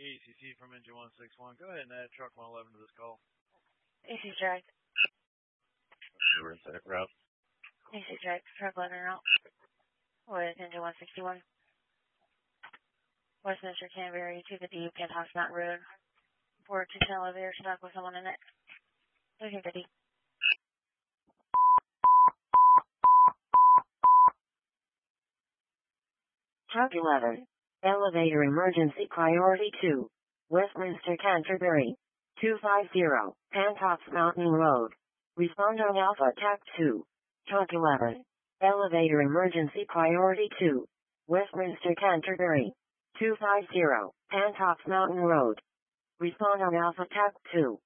ECC from Engine 161. Go ahead and add truck 111 to this call. AC Track. We're in second route. AC Track, truck 11 route. With Engine 161. Westminster, Canterbury, 250 Penthouse Mountain Road. 410 elevator stuck with someone in it. 1350. Truck 11. Elevator emergency priority 2. Westminster, Canterbury. 250 Penthouse Mountain Road. Respond on Alpha TAC 2. Truck 11. Elevator emergency priority 2. Westminster, Canterbury. 250 Penthouse Mountain Road. Respond on Alpha TAC 2.